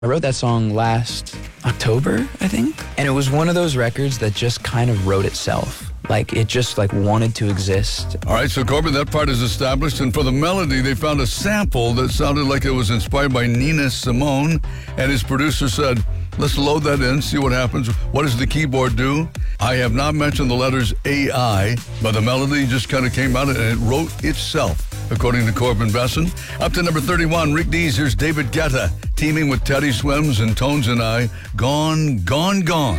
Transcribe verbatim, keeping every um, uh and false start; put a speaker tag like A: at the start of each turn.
A: I wrote that song last October, I think. And it was one of those records that just kind of wrote itself. Like, it just, like, wanted to exist.
B: All right, so Corbin, that part is established. And for the melody, they found a sample that sounded like it was inspired by Nina Simone. And his producer said, let's load that in, see what happens. What does the keyboard do? I have not mentioned the letters A I, but the melody just kind of came out and it wrote itself, according to Corbin Besson. Up to number thirty-one, Rick Dees, here's David Guetta, teaming with Teddy Swims and Tones and I, Gone, Gone, Gone.